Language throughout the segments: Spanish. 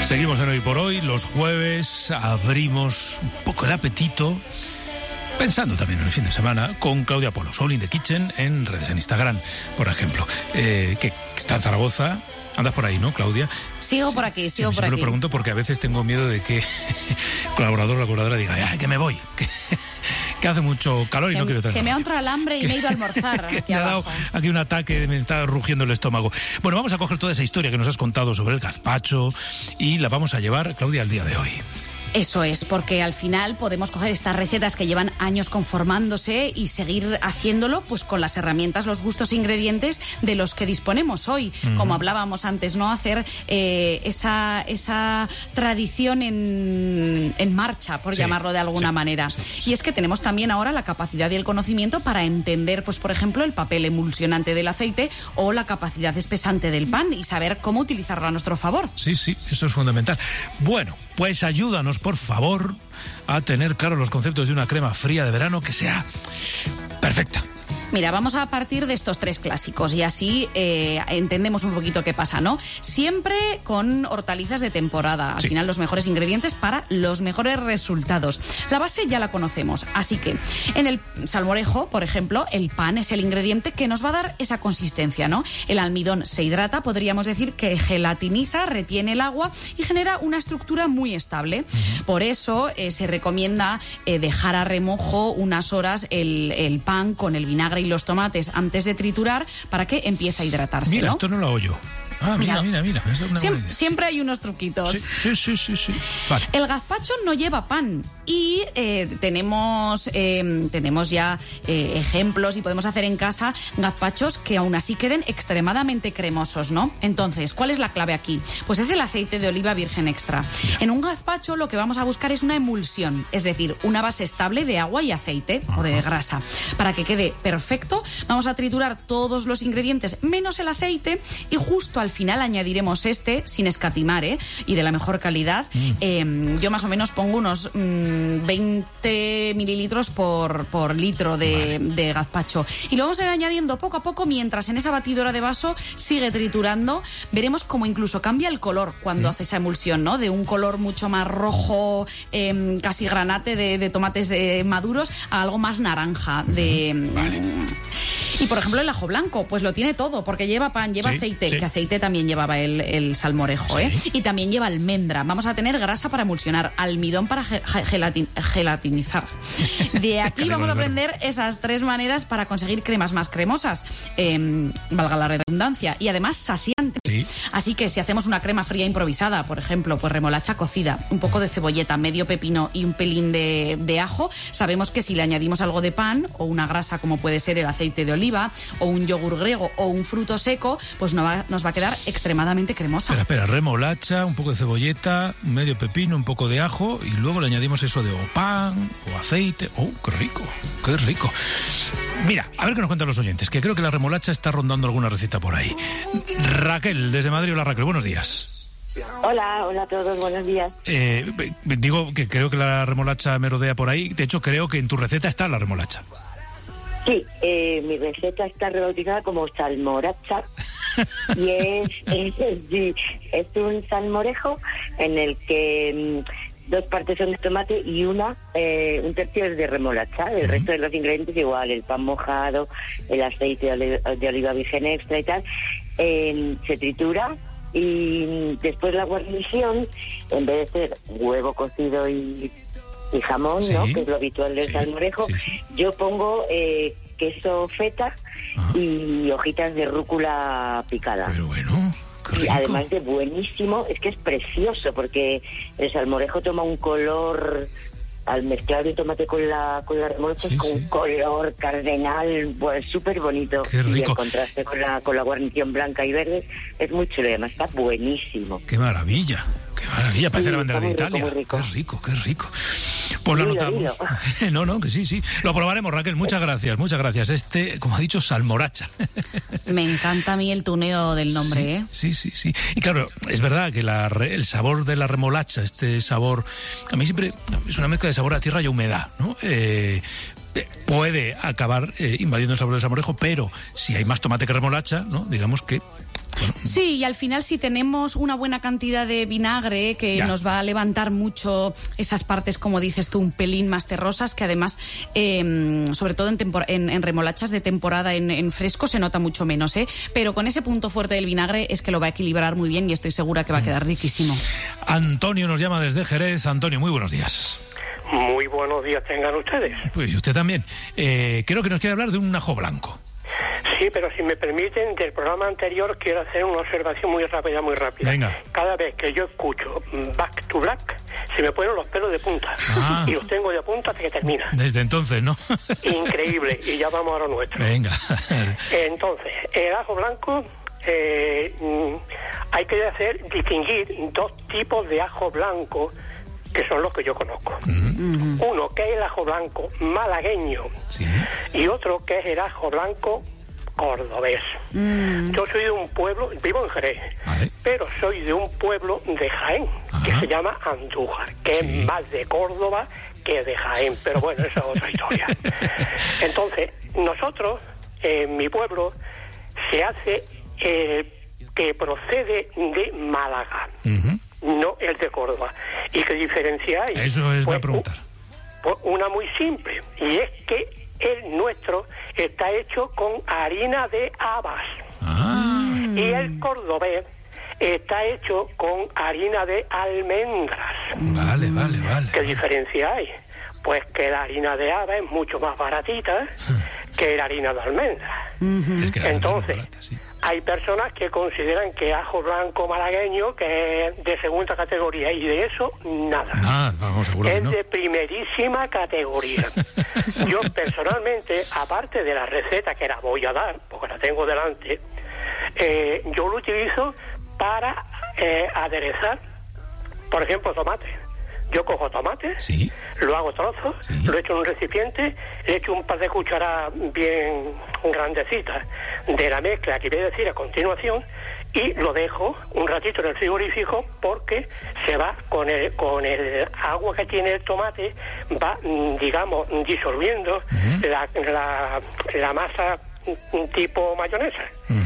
Seguimos en Hoy por Hoy. Los jueves abrimos un poco el apetito, pensando también en el fin de semana, con Claudia Polo, Soul in the Kitchen, en redes, en Instagram, por ejemplo, que está en Zaragoza. Andas por ahí, ¿no, Claudia? Sigo por aquí. Lo pregunto porque a veces tengo miedo de que colaborador o la colaboradora diga, ¡ay, que me voy! Que hace mucho calor y no quiero estar. Que me ha entrado el hambre y me he ido a almorzar. Que me ha dado aquí un ataque, me está rugiendo el estómago. Bueno, vamos a coger toda esa historia que nos has contado sobre el gazpacho y la vamos a llevar, Claudia, al día de hoy. Eso es, porque al final podemos coger estas recetas que llevan años conformándose y seguir haciéndolo pues con las herramientas, los gustos e ingredientes de los que disponemos hoy. Como hablábamos antes, ¿no? Hacer esa tradición en marcha, por llamarlo de alguna manera. Y es que tenemos también ahora la capacidad y el conocimiento para entender, pues por ejemplo, el papel emulsionante del aceite o la capacidad espesante del pan y saber cómo utilizarlo a nuestro favor. Sí, eso es fundamental. Bueno, pues ayúdanos, por favor, a tener claros los conceptos de una crema fría de verano que sea perfecta. Mira, vamos a partir de estos tres clásicos y así entendemos un poquito qué pasa, ¿no? Siempre con hortalizas de temporada. Al final, los mejores ingredientes para los mejores resultados. La base ya la conocemos, así que en el salmorejo, por ejemplo, el pan es el ingrediente que nos va a dar esa consistencia, ¿no? El almidón se hidrata, podríamos decir que gelatiniza, retiene el agua y genera una estructura muy estable. Por eso se recomienda dejar a remojo unas horas el pan con el vinagre y los tomates antes de triturar para que empiece a hidratarse. Mira, ¿no? Esto no lo oyo. Mira. Siempre hay unos truquitos. Sí. Vale. El gazpacho no lleva pan y tenemos ya ejemplos y podemos hacer en casa gazpachos que aún así queden extremadamente cremosos, ¿no? Entonces, ¿cuál es la clave aquí? Pues es el aceite de oliva virgen extra. En un gazpacho lo que vamos a buscar es una emulsión, es decir, una base estable de agua y aceite o de grasa. Para que quede perfecto, vamos a triturar todos los ingredientes menos el aceite y justo al final añadiremos sin escatimar, y de la mejor calidad. Yo más o menos pongo unos 20 mililitros por litro de gazpacho. Y lo vamos a ir añadiendo poco a poco mientras en esa batidora de vaso sigue triturando. Veremos cómo incluso cambia el color cuando hace esa emulsión, ¿no? De un color mucho más rojo, casi granate de tomates maduros, a algo más naranja. Y por ejemplo el ajo blanco, pues lo tiene todo, porque lleva pan, lleva aceite, que aceite también llevaba el salmorejo, y también lleva almendra. Vamos a tener grasa para emulsionar, almidón para gelatinizar. De aquí vamos a aprender esas tres maneras para conseguir cremas más cremosas, valga la redundancia, y además saciantes. Así que si hacemos una crema fría improvisada, por ejemplo, pues remolacha cocida, un poco de cebolleta, medio pepino y un pelín de ajo, sabemos que si le añadimos algo de pan o una grasa como puede ser el aceite de oliva o un yogur griego o un fruto seco, pues nos va a quedar extremadamente cremosa. Espera, remolacha, un poco de cebolleta, medio pepino, un poco de ajo y luego le añadimos eso de o pan o aceite. ¡Oh, qué rico! Mira, a ver qué nos cuentan los oyentes, que creo que la remolacha está rondando alguna receta por ahí. Raquel, desde Madrid. Hola, Raquel, buenos días. Hola a todos, buenos días. Digo que creo que la remolacha merodea por ahí. De hecho, creo que en tu receta está la remolacha. Sí, mi receta está rebautizada como salmoracha y es un salmorejo en el que 2 partes son de tomate y un tercio es de remolacha. El resto de los ingredientes igual, el pan mojado, el aceite de oliva virgen extra y tal, se tritura y después la guarnición, en vez de ser huevo cocido y jamón, ¿no? Que es lo habitual del salmorejo, yo pongo queso feta y hojitas de rúcula picada. Pero bueno, qué rico. Y además de buenísimo, es que es precioso porque el salmorejo toma un color, al mezclar el tomate con la remolacha, es con un color cardenal, pues súper bonito. Qué rico. Y el contraste con la guarnición blanca y verde es muy chulo, además está buenísimo. ¡Qué maravilla! Parece la bandera de Italia. Qué rico. Pues lo anotamos. No, que sí. Lo probaremos, Raquel. Muchas gracias. Como ha dicho, salmoracha. Me encanta a mí el tuneo del nombre, Sí. Y claro, es verdad que el sabor de la remolacha, este sabor, a mí siempre es una mezcla de sabor a tierra y humedad, ¿no? puede acabar invadiendo el sabor del salmorejo, pero si hay más tomate que remolacha, ¿no? Digamos que... Bueno. Sí, y al final si tenemos una buena cantidad de vinagre que nos va a levantar mucho esas partes, como dices tú, un pelín más terrosas, que además, sobre todo en remolachas de temporada en fresco, se nota mucho menos, ¿eh? Pero con ese punto fuerte del vinagre es que lo va a equilibrar muy bien y estoy segura que va a quedar riquísimo. Antonio nos llama desde Jerez. Antonio, muy buenos días. Muy buenos días tengan ustedes. Pues usted también. Creo que nos quiere hablar de un ajo blanco. Sí, pero si me permiten, del programa anterior quiero hacer una observación muy rápida. Venga. Cada vez que yo escucho Back to Black, se me ponen los pelos de punta. Y los tengo de punta hasta que termina. Desde entonces, ¿no? Increíble. Y ya vamos a lo nuestro. Venga. Entonces, el ajo blanco, hay que distinguir dos tipos de ajo blanco, que son los que yo conozco. Uno que es el ajo blanco malagueño, sí, y otro que es el ajo blanco cordobés. Yo soy de un pueblo, vivo en Jerez, pero soy de un pueblo de Jaén, que se llama Andújar, que es más de Córdoba que de Jaén, pero bueno, esa es otra historia. Entonces, nosotros, en mi pueblo, se hace que procede de Málaga. No el de Córdoba. ¿Y qué diferencia hay? Eso es la pregunta. Una muy simple, y es que el nuestro está hecho con harina de habas. Y el cordobés está hecho con harina de almendras. Vale. ¿Qué diferencia hay? Pues que la harina de habas es mucho más baratita que la harina de almendras. Es que entonces, barata, sí. Hay personas que consideran que ajo blanco malagueño, que es de segunda categoría, y de eso nada. Vamos, seguro es que no. de primerísima categoría. Yo personalmente, aparte de la receta que la voy a dar, porque la tengo delante, yo lo utilizo para aderezar, por ejemplo, tomate. Yo cojo tomate, lo hago trozos, lo echo en un recipiente, le echo un par de cucharadas bien grandecitas de la mezcla que voy a decir a continuación y lo dejo un ratito en el frigorífico porque se va con el agua que tiene el tomate, va, digamos, disolviendo la masa tipo mayonesa.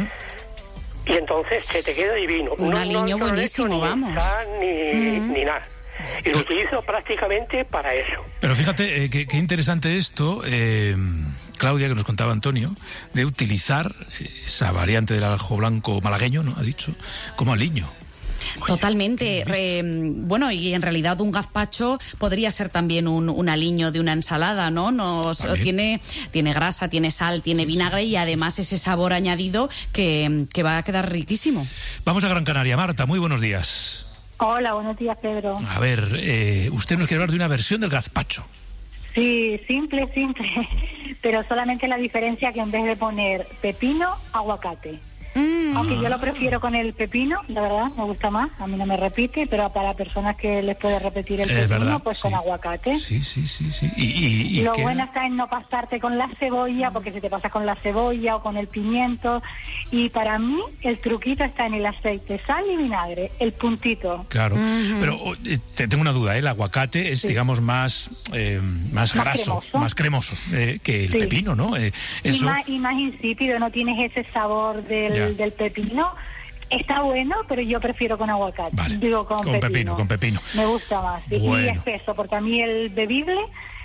Y entonces se te queda divino. Un aliño buenísimo, ni vamos. Sal, ni nada. Y lo utilizo prácticamente para eso. Pero fíjate, qué interesante esto, Claudia, que nos contaba Antonio, de utilizar esa variante del ajo blanco malagueño, ¿no? Ha dicho, como aliño. Oye, totalmente. Bueno, y en realidad un gazpacho podría ser también un aliño de una ensalada, ¿no? Tiene grasa, tiene sal, tiene vinagre y además ese sabor añadido que va a quedar riquísimo. Vamos a Gran Canaria. Marta, muy buenos días. Hola, buenos días, Pedro. A ver, usted nos quiere hablar de una versión del gazpacho. Sí, simple, pero solamente la diferencia que en vez de poner pepino, aguacate. Aunque yo lo prefiero con el pepino, la verdad, me gusta más, a mí no me repite, pero para personas que les puede repetir el pepino, verdad, pues con aguacate. Sí. ¿Y lo bueno está en no pasarte con la cebolla, porque si te pasas con la cebolla o con el pimiento, y para mí el truquito está en el aceite, sal y vinagre, el puntito. Claro, pero tengo una duda, el aguacate es, digamos, más graso, más cremoso que el pepino, ¿no? Eso... y más insípido, no tienes ese sabor del pepino. Está bueno, pero yo prefiero con aguacate. Vale. Digo, con pepino. Me gusta más. Bueno. Y espeso, porque a mí el bebible,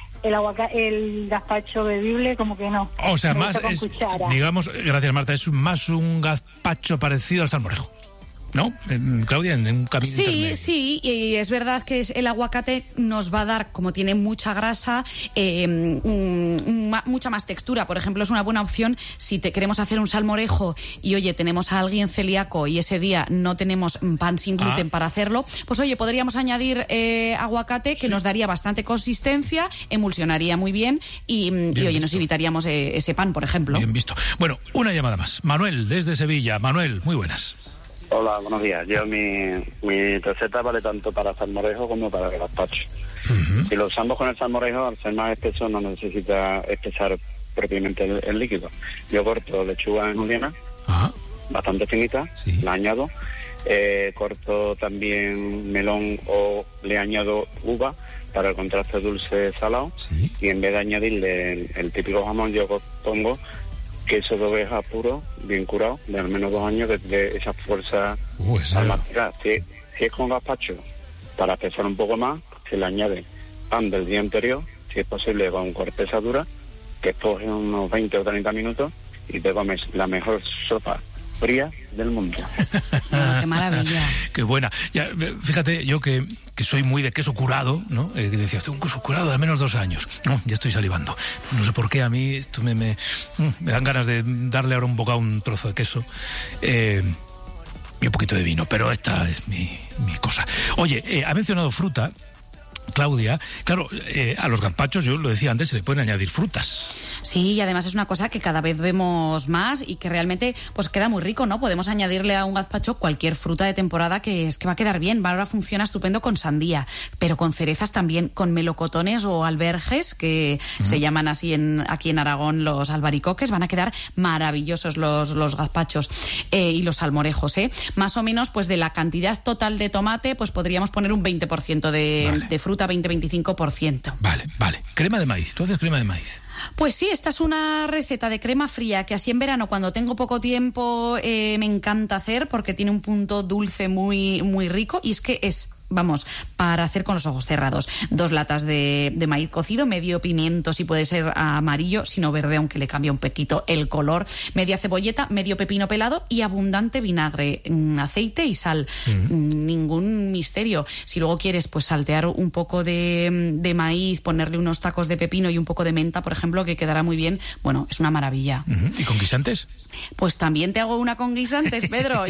el gazpacho bebible, como que no. O sea, me más gusta con es, cuchara. digamos, gracias Marta, es más un gazpacho parecido al salmorejo, ¿no? Claudia, en un camino intermedio. Sí, y es verdad que el aguacate nos va a dar, como tiene mucha grasa, mucha más textura. Por ejemplo, es una buena opción si queremos hacer un salmorejo y, oye, tenemos a alguien celíaco y ese día no tenemos pan sin gluten para hacerlo, pues, oye, podríamos añadir aguacate, que nos daría bastante consistencia, emulsionaría muy bien y oye, nos evitaríamos ese pan, por ejemplo. Bien visto. Bueno, una llamada más. Manuel, desde Sevilla. Manuel, muy buenas. Hola, buenos días. Yo mi receta vale tanto para salmorejo como para el gazpacho. Si lo usamos con el salmorejo, al ser más espeso no necesita espesar propiamente el líquido. Yo corto lechuga en juliana, bastante finita, la añado, Corto también melón o le añado uva para el contraste dulce-salado. Sí. Y en vez de añadirle el típico jamón, yo pongo queso de oveja puro, bien curado, de al menos 2 años, de esa fuerza al masticar. Si es con gazpacho, para pesar un poco más, se le añade pan del día anterior, si es posible con corteza dura, que coge unos 20 o 30 minutos y te comes la mejor sopa fría del mundo. ¡Qué maravilla! ¡Qué buena! Ya, fíjate, yo que soy muy de queso curado, ¿no? Que decía, un queso curado de al menos 2 años. No, ya estoy salivando. No sé por qué a mí esto me dan ganas de darle ahora un bocado, un trozo de queso. Y un poquito de vino, pero esta es mi cosa. Oye, ha mencionado fruta, Claudia. Claro, a los gazpachos, yo lo decía antes, se le pueden añadir frutas. Sí, y además es una cosa que cada vez vemos más y que realmente pues queda muy rico, ¿no? Podemos añadirle a un gazpacho cualquier fruta de temporada que va a quedar bien. Ahora funciona estupendo con sandía, pero con cerezas también, con melocotones o alberjes, que se llaman así aquí en Aragón los albaricoques. Van a quedar maravillosos los gazpachos y los salmorejos, ¿eh? Más o menos, pues de la cantidad total de tomate, pues podríamos poner un 20% de fruta, 20-25%. Vale. Crema de maíz. ¿Tú haces crema de maíz? Pues sí, esta es una receta de crema fría que así en verano, cuando tengo poco tiempo, me encanta hacer porque tiene un punto dulce muy, muy rico, y es que es... Vamos, para hacer con los ojos cerrados. 2 latas de maíz cocido, medio pimiento, si puede ser amarillo, sino verde, aunque le cambia un poquito el color. Media cebolleta, medio pepino pelado y abundante vinagre, aceite y sal. Ningún misterio. Si luego quieres, pues saltear un poco de maíz, ponerle unos tacos de pepino y un poco de menta, por ejemplo, que quedará muy bien. Bueno, es una maravilla. ¿Y con guisantes? Pues también te hago una con guisantes, Pedro.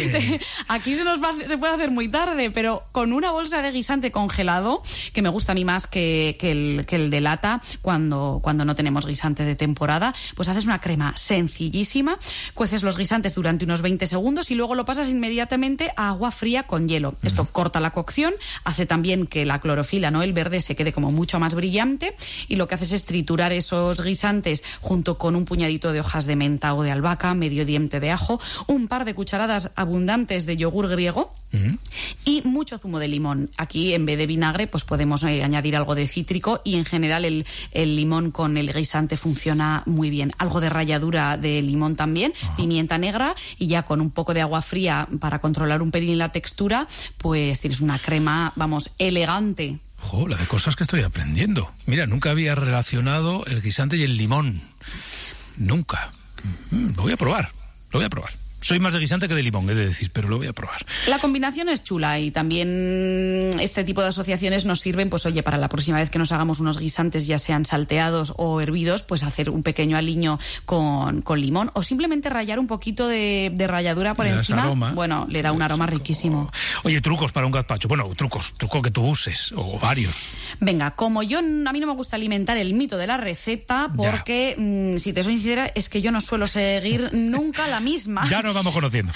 Aquí se puede hacer muy tarde, pero con una bolsa de guisante congelado, que me gusta a mí más que el de lata cuando no tenemos guisante de temporada, pues haces una crema sencillísima, cueces los guisantes durante unos 20 segundos y luego lo pasas inmediatamente a agua fría con hielo. Esto corta la cocción, hace también que la clorofila, ¿no?, el verde, se quede como mucho más brillante, y lo que haces es triturar esos guisantes junto con un puñadito de hojas de menta o de albahaca, medio diente de ajo, un par de cucharadas abundantes de yogur griego y mucho zumo de limón. Aquí, en vez de vinagre, pues podemos añadir algo de cítrico, y en general el limón con el guisante funciona muy bien. Algo de ralladura de limón también, pimienta negra, y ya con un poco de agua fría para controlar un pelín la textura, pues tienes una crema, vamos, elegante. La de cosas que estoy aprendiendo. Mira, nunca había relacionado el guisante y el limón. Nunca. Lo voy a probar. Soy más de guisante que de limón, he de decir, pero lo voy a probar. La combinación es chula, y también este tipo de asociaciones nos sirven, pues oye, para la próxima vez que nos hagamos unos guisantes, ya sean salteados o hervidos, pues hacer un pequeño aliño con limón, o simplemente rallar un poquito de ralladura por encima. Aroma. Bueno, le da un aroma riquísimo. Oye, trucos para un gazpacho. Bueno, truco que tú uses, o varios. Venga, a mí no me gusta alimentar el mito de la receta, porque si te soy sincera, es que yo no suelo seguir nunca la misma. Ya nos vamos conociendo.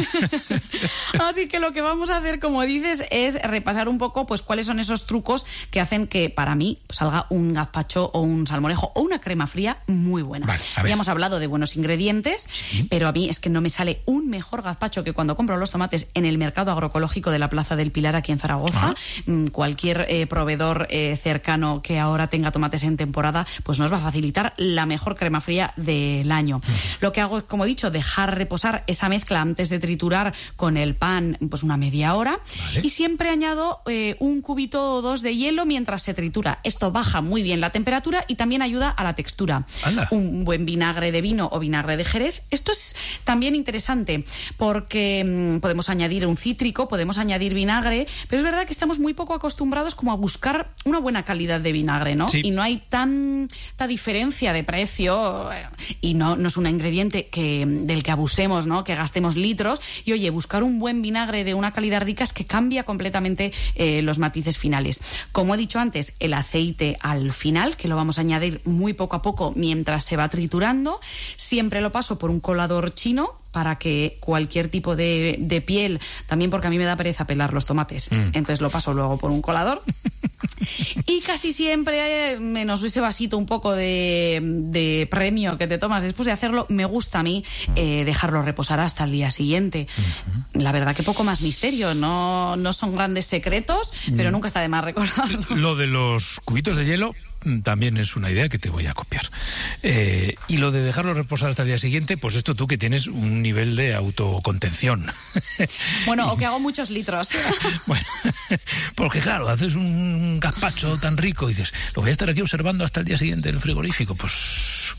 Así que lo que vamos a hacer, como dices, es repasar un poco pues cuáles son esos trucos que hacen que para mí salga un gazpacho o un salmorejo o una crema fría muy buena. Vale, ya hemos hablado de buenos ingredientes, pero a mí es que no me sale un mejor gazpacho que cuando compro los tomates en el mercado agroecológico de la Plaza del Pilar, aquí en Zaragoza. Cualquier proveedor cercano que ahora tenga tomates en temporada, pues nos va a facilitar la mejor crema fría del año. Lo que hago es, como he dicho, dejar reposar esa mezcla antes de triturar con el pan, pues una media hora. Vale. Y siempre añado un cubito o 2 de hielo mientras se tritura. Esto baja muy bien la temperatura y también ayuda a la textura. ¡Anda! Un buen vinagre de vino o vinagre de Jerez. Esto es también interesante porque podemos añadir un cítrico, podemos añadir vinagre, pero es verdad que estamos muy poco acostumbrados como a buscar una buena calidad de vinagre, ¿no? Sí. Y no hay tanta diferencia de precio, y no es un ingrediente del que abusemos, ¿no?, que gastemos litros. Y oye, buscar un buen vinagre de una calidad rica es que cambia completamente los matices finales. Como he dicho antes, el aceite al final, que lo vamos a añadir muy poco a poco mientras se va triturando. Siempre lo paso por un colador chino para que cualquier tipo de piel, también porque a mí me da pereza pelar los tomates, entonces lo paso luego por un colador. Y casi siempre, menos ese vasito un poco de premio que te tomas después de hacerlo, me gusta a mí dejarlo reposar hasta el día siguiente. La verdad que poco más misterio, no son grandes secretos, pero nunca está de más recordarlo. Lo de los cubitos de hielo también es una idea que te voy a copiar. Y lo de dejarlo reposar hasta el día siguiente, pues esto tú que tienes un nivel de autocontención. Bueno, o que hago muchos litros. Bueno, porque claro, haces un gazpacho tan rico y dices, lo voy a estar aquí observando hasta el día siguiente en el frigorífico. Pues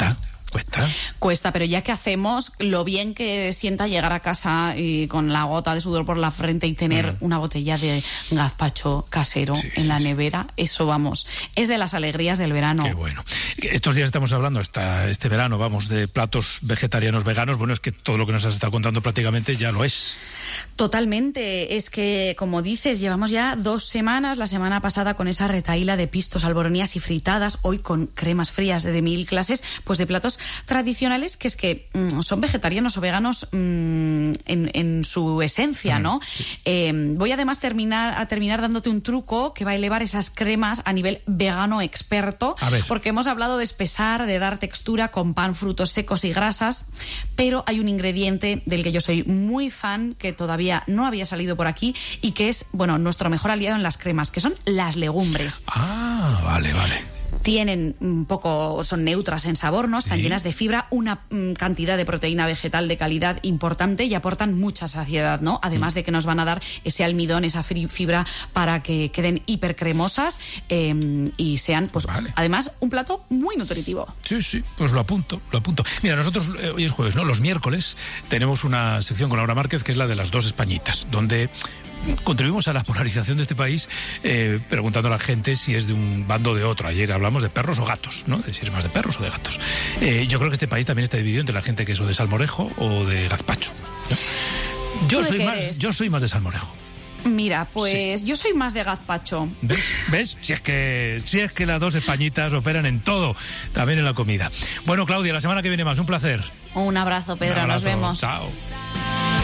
cuesta, pero ya que hacemos, lo bien que sienta llegar a casa y con la gota de sudor por la frente y tener una botella de gazpacho casero en la nevera, eso vamos, es de las alegrías del verano. Qué bueno. Estos días estamos hablando, este verano, vamos, de platos vegetarianos, veganos. Bueno, es que todo lo que nos has estado contando prácticamente ya lo es. Totalmente, es que, como dices, llevamos ya 2 semanas, la semana pasada con esa retahíla de pistos, alboronías y fritadas, hoy con cremas frías de 1000 clases, pues de platos tradicionales que es que son vegetarianos o veganos en su esencia, ¿no? Sí. Voy además a terminar dándote un truco que va a elevar esas cremas a nivel vegano experto, porque hemos hablado de espesar, de dar textura con pan, frutos secos y grasas, pero hay un ingrediente del que yo soy muy fan, que todavía no había salido por aquí y que es, bueno, nuestro mejor aliado en las cremas, que son las legumbres. Ah, vale. Tienen son neutras en sabor, ¿no? Están llenas de fibra, una cantidad de proteína vegetal de calidad importante y aportan mucha saciedad, ¿no? Además de que nos van a dar ese almidón, esa fibra para que queden hipercremosas y sean, pues, además, un plato muy nutritivo. Sí, pues lo apunto. Mira, nosotros hoy es jueves, ¿no? Los miércoles tenemos una sección con Laura Márquez que es la de las 2 Españitas, donde contribuimos a la polarización de este país preguntando a la gente si es de un bando o de otro. Ayer hablamos de perros o gatos, ¿no? De si es más de perros o de gatos. Yo creo que este país también está dividido entre la gente que es o de salmorejo o de gazpacho, ¿no? Yo soy más de salmorejo. Mira, pues yo soy más de gazpacho. ¿Ves? Si es que las 2 Españitas operan en todo, también en la comida. Bueno, Claudia, la semana que viene más. Un placer. Un abrazo, Pedro. Nos vemos. Chao.